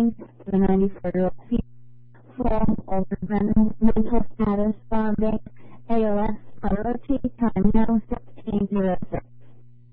assigned to the 94-year-old female full over mental status, bonding, ALS, priority, time now 16:00.